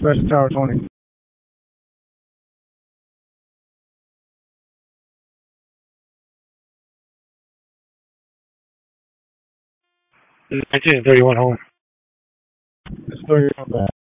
Special Tower 20. The 1931 home. The story of that.